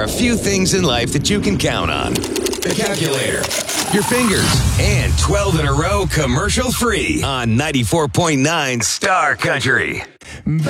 are a few things in life that you can count on: the calculator, your fingers, and 12 in a row commercial free on 94.9 Star Country.